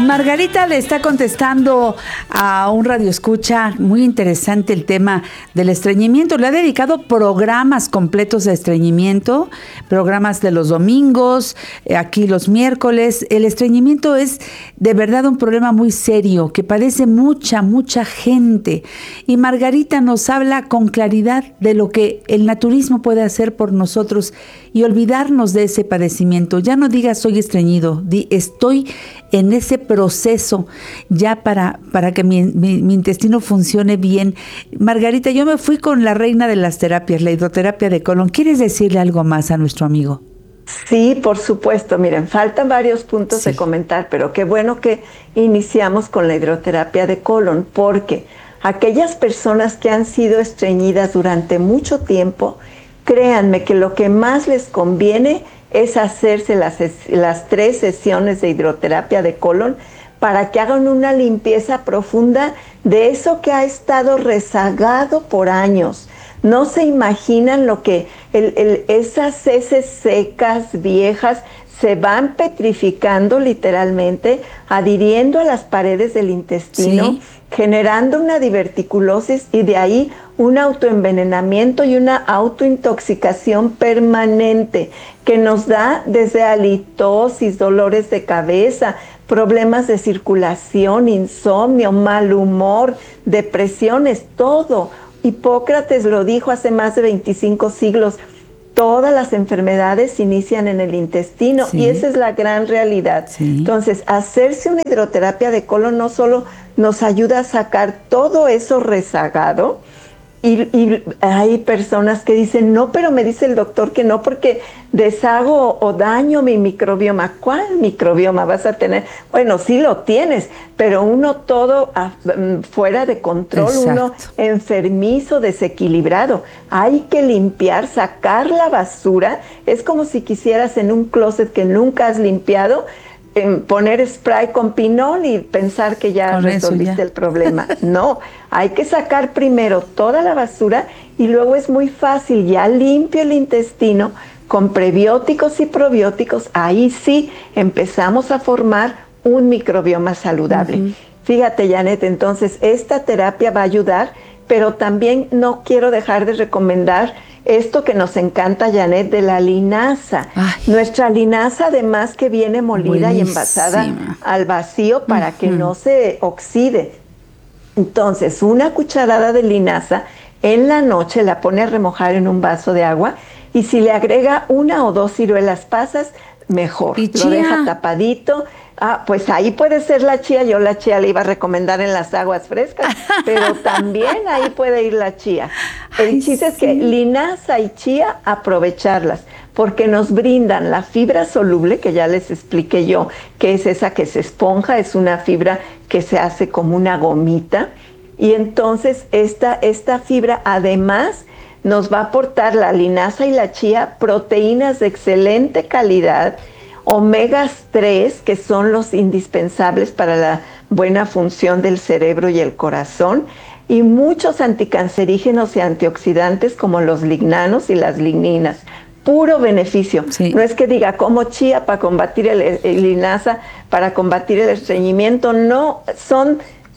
Margarita le está contestando a un radioescucha muy interesante el tema del estreñimiento. Le ha dedicado programas completos de estreñimiento, programas de los domingos, aquí los miércoles. El estreñimiento es de verdad un problema muy serio que padece mucha gente. Y Margarita nos habla con claridad de lo que el naturismo puede hacer por nosotros y olvidarnos de ese padecimiento. Ya no digas soy estreñido, di estoy en ese proceso ya para que mi intestino funcione bien. Margarita, yo me fui con la reina de las terapias, la hidroterapia de colon. ¿Quieres decirle algo más a nuestro amigo? Sí, por supuesto. Miren, faltan varios puntos de comentar, pero qué bueno que iniciamos con la hidroterapia de colon, porque aquellas personas que han sido estreñidas durante mucho tiempo, créanme que lo que más les conviene es hacerse las 3 sesiones de hidroterapia de colon para que hagan una limpieza profunda de eso que ha estado rezagado por años. No se imaginan lo que esas heces secas, viejas, se van petrificando literalmente, adhiriendo a las paredes del intestino, generando una diverticulosis y de ahí un autoenvenenamiento y una autointoxicación permanente que nos da desde halitosis, dolores de cabeza, problemas de circulación, insomnio, mal humor, depresiones, todo. Hipócrates lo dijo hace más de 25 siglos. Todas las enfermedades inician en el intestino y esa es la gran realidad. Entonces, hacerse una hidroterapia de colon no solo nos ayuda a sacar todo eso rezagado, y hay personas que dicen, no, pero me dice el doctor que no, porque deshago o daño mi microbioma. ¿Cuál microbioma vas a tener? Bueno, sí lo tienes, pero uno todo fuera de control, uno enfermizo, desequilibrado. Hay que limpiar, sacar la basura. Es como si quisieras en un closet que nunca has limpiado, poner spray con pinol y pensar que ya resolviste el problema. No, hay que sacar primero toda la basura y luego es muy fácil, ya limpio el intestino con prebióticos y probióticos, ahí sí empezamos a formar un microbioma saludable. Fíjate, Janet, entonces esta terapia va a ayudar, pero también no quiero dejar de recomendar esto que nos encanta, Janet, de la linaza. Nuestra linaza, además que viene molida y envasada al vacío para que no se oxide. Entonces, una cucharada de linaza en la noche la pone a remojar en un vaso de agua y si le agrega 1 o 2 ciruelas pasas, mejor. Lo deja tapadito. Pues ahí puede ser la chía. Yo la chía le iba a recomendar en las aguas frescas, pero también ahí puede ir la chía. El chiste es que linaza y chía, aprovecharlas, porque nos brindan la fibra soluble, que ya les expliqué yo, que es esa que se esponja, es una fibra que se hace como una gomita, y entonces esta fibra además nos va a aportar la linaza y la chía proteínas de excelente calidad, omegas 3, que son los indispensables para la buena función del cerebro y el corazón, y muchos anticancerígenos y antioxidantes como los lignanos y las ligninas. Puro beneficio. No es que diga como chía para combatir el linaza, para combatir el estreñimiento, no, son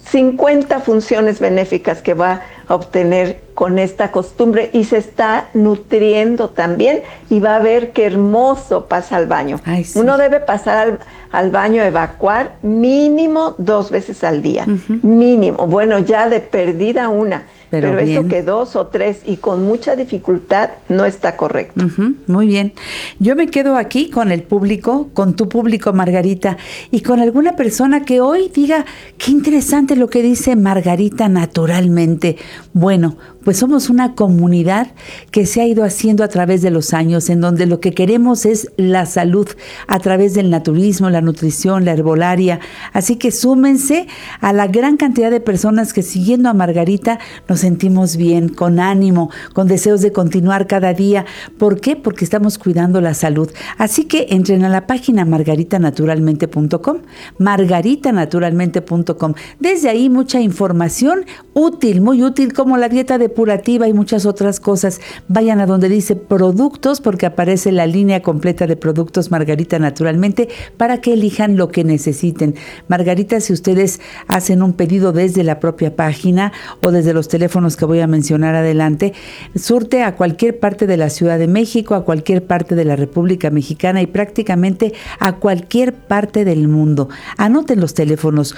50 funciones benéficas que va a obtener con esta costumbre y se está nutriendo también y va a ver qué hermoso pasa al baño. Uno debe pasar al baño, evacuar mínimo 2 veces al día, mínimo. Bueno, ya de perdida una. Pero eso que 2 o 3 y con mucha dificultad no está correcto. Muy bien. Yo me quedo aquí con el público, con tu público, Margarita, y con alguna persona que hoy diga, qué interesante lo que dice Margarita naturalmente. Bueno, pues somos una comunidad que se ha ido haciendo a través de los años, en donde lo que queremos es la salud a través del naturismo, la nutrición, la herbolaria. Así que súmense a la gran cantidad de personas que siguiendo a Margarita nos nos sentimos bien, con ánimo, con deseos de continuar cada día. ¿Por qué? Porque estamos cuidando la salud. Así que entren a la página margaritanaturalmente.com, margaritanaturalmente.com. Desde ahí mucha información útil, muy útil, como la dieta depurativa y muchas otras cosas. Vayan a donde dice productos, porque aparece la línea completa de productos Margarita Naturalmente para que elijan lo que necesiten. Margarita, si ustedes hacen un pedido desde la propia página o desde los teléfonos que voy a mencionar adelante, surte a cualquier parte de la Ciudad de México, a cualquier parte de la República Mexicana y prácticamente a cualquier parte del mundo. Anoten los teléfonos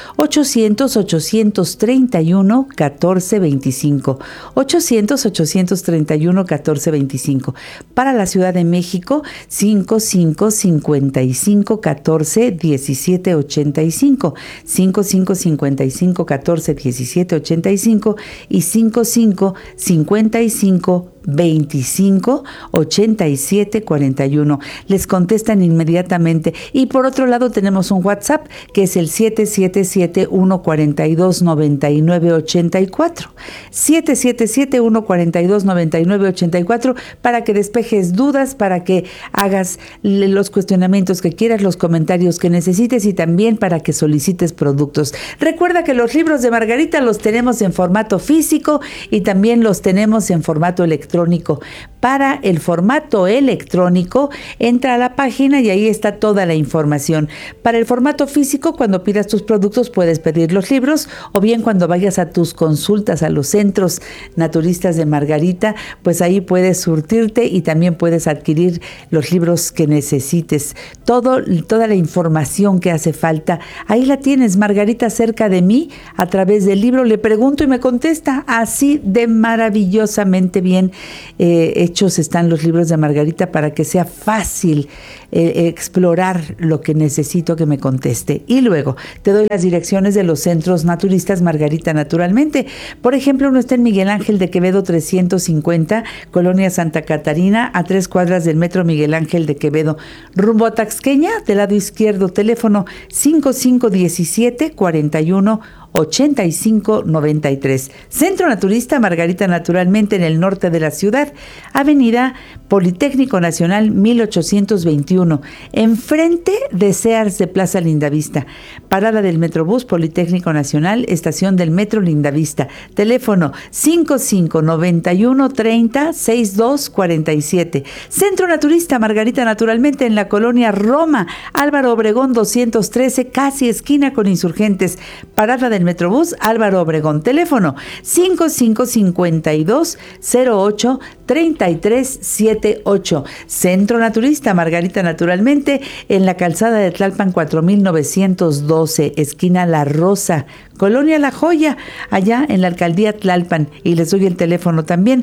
800-831-1425, 800-831-1425. Para la Ciudad de México, 5555-14-1785, 5555-14-1785 y 5525-25-8741. Les contestan inmediatamente. Y por otro lado tenemos un WhatsApp que es el 777-142-9984, 777-142-9984, para que despejes dudas, para que hagas los cuestionamientos que quieras, los comentarios que necesites y también para que solicites productos. Recuerda que los libros de Margarita los tenemos en formato físico y también los tenemos en formato electrónico. Para el formato electrónico, entra a la página y ahí está toda la información. Para el formato físico, cuando pidas tus productos, puedes pedir los libros, o bien cuando vayas a tus consultas a los centros naturistas de Margarita, pues ahí puedes surtirte y también puedes adquirir los libros que necesites. Toda la información que hace falta, ahí la tienes, Margarita, cerca de mí, a través del libro. Le pregunto y me contesta así de maravillosamente bien hechos están los libros de Margarita para que sea fácil explorar lo que necesito que me conteste. Y luego te doy las direcciones de los centros naturistas Margarita Naturalmente. Por ejemplo, uno está en Miguel Ángel de Quevedo 350, Colonia Santa Catarina, a 3 cuadras del Metro Miguel Ángel de Quevedo, rumbo a Taxqueña, del lado izquierdo, teléfono 5517-41-8593. Centro Naturista Margarita Naturalmente en el norte de la ciudad, Avenida Politécnico Nacional 1821, enfrente de Sears de Plaza Lindavista. Parada del Metrobús Politécnico Nacional, estación del Metro Lindavista. Teléfono 5591-30-6247. Centro Naturista Margarita Naturalmente en la colonia Roma, Álvaro Obregón 213, casi esquina con Insurgentes. Parada del Metrobús Álvaro Obregón. Teléfono 5552-08-3378. Centro Naturista Margarita Naturalmente en la calzada de Tlalpan 4912, esquina La Rosa, Colonia La Joya, allá en la alcaldía Tlalpan. Y les doy el teléfono también,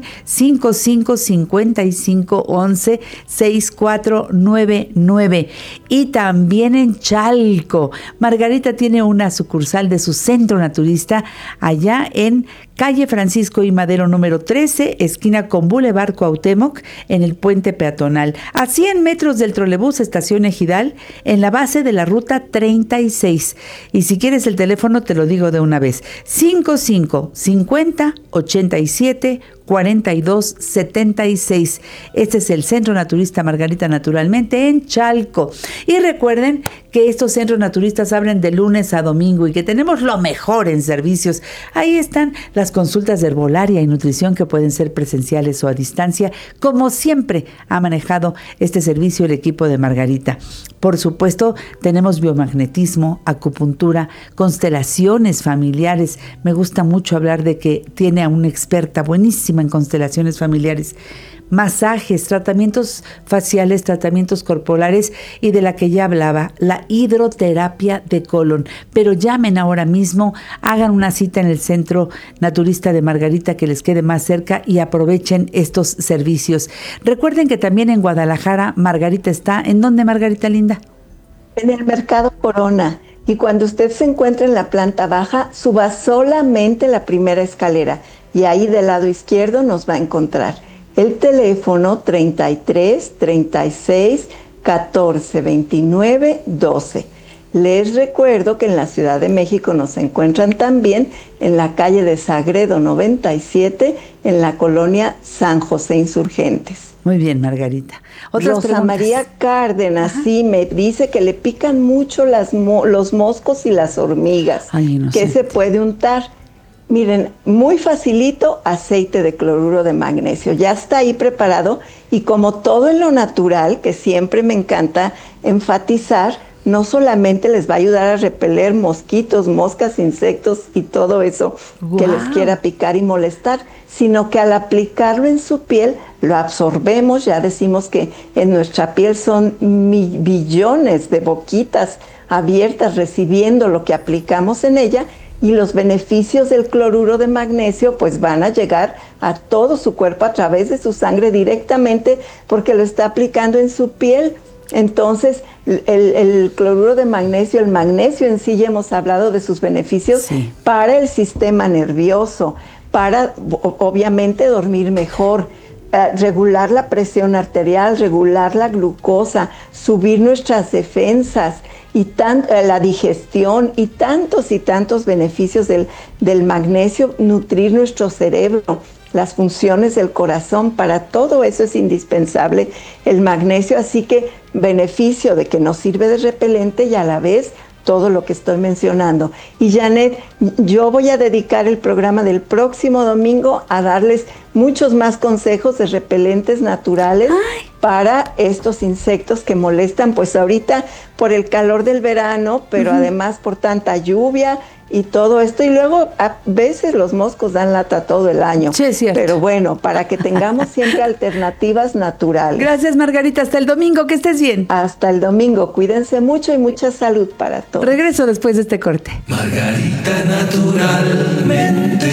5555-11-6499. Y también en Chalco, Margarita tiene una sucursal de su centro naturista allá en calle Francisco I. Madero número 13, esquina con Boulevard Cuauhtémoc, en el puente peatonal, a 100 metros del trolebús estación Ejidal, en la base de la ruta 36. Y si quieres el teléfono, te lo digo de una vez, 5550-87-4276. Este es el Centro Naturista Margarita Naturalmente en Chalco. Y recuerden que estos centros naturistas abren de lunes a domingo y que tenemos lo mejor en servicios. Ahí están las consultas de herbolaria y nutrición que pueden ser presenciales o a distancia, como siempre ha manejado este servicio el equipo de Margarita. Por supuesto, tenemos biomagnetismo, acupuntura, constelaciones familiares. Me gusta mucho hablar de que tiene a una experta buenísima en constelaciones familiares. Masajes, tratamientos faciales, tratamientos corporales y de la que ya hablaba, la hidroterapia de colon. Pero llamen ahora mismo, hagan una cita en el Centro Naturista de Margarita que les quede más cerca y aprovechen estos servicios. Recuerden que también en Guadalajara, Margarita está, ¿en dónde, Margarita linda? En el Mercado Corona. Y cuando usted se encuentra en la planta baja, suba solamente la primera escalera y ahí del lado izquierdo nos va a encontrar. El teléfono 33 36 14 29 12. Les recuerdo que en la Ciudad de México nos encuentran también en la calle de Sagredo 97, en la colonia San José Insurgentes. Muy bien, Margarita. Rosa María Cárdenas, sí, me dice que le pican mucho los moscos y las hormigas. Ay, ¿Qué se puede untar? Miren, muy facilito, aceite de cloruro de magnesio. Ya está ahí preparado y como todo en lo natural, que siempre me encanta enfatizar, no solamente les va a ayudar a repeler mosquitos, moscas, insectos y todo eso que les quiera picar y molestar, sino que al aplicarlo en su piel lo absorbemos. Ya decimos que en nuestra piel son billones de boquitas abiertas recibiendo lo que aplicamos en ella, y los beneficios del cloruro de magnesio pues van a llegar a todo su cuerpo a través de su sangre directamente, porque lo está aplicando en su piel. Entonces, el cloruro de magnesio, el magnesio en sí, ya hemos hablado de sus beneficios para el sistema nervioso, para obviamente dormir mejor, regular la presión arterial, regular la glucosa, subir nuestras defensas, y la digestión, y tantos beneficios del magnesio, nutrir nuestro cerebro, las funciones del corazón. Para todo eso es indispensable el magnesio, así que beneficio de que nos sirve de repelente y a la vez todo lo que estoy mencionando. Y Janet, yo voy a dedicar el programa del próximo domingo a darles muchos más consejos de repelentes naturales para estos insectos que molestan, pues ahorita por el calor del verano, pero además por tanta lluvia y todo esto, y luego a veces los moscos dan lata todo el año. Sí, es cierto. Pero bueno, para que tengamos siempre alternativas naturales. Gracias, Margarita. Hasta el domingo, que estés bien. Hasta el domingo, cuídense mucho y mucha salud para todos. Regreso después de este corte. Margarita, naturalmente.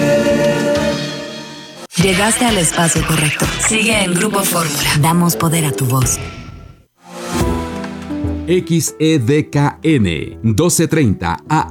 Llegaste al espacio correcto. Sigue en Grupo Fórmula. Damos poder a tu voz. XEDKN 1230 AM.